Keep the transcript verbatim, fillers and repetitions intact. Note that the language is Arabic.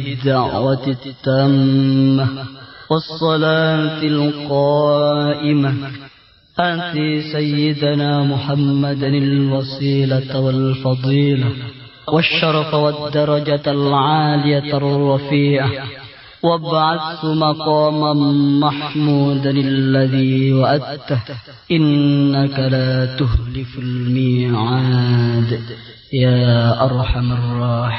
الدعوة التامة والصلاة القائمة آت سيدنا محمدا الوسيلة والفضيلة والشرف والدرجة العالية الرفيعة وابعثه مقاما محمودا الذي وعدته إنك لا تخلف الميعاد يا أرحم الراحمين.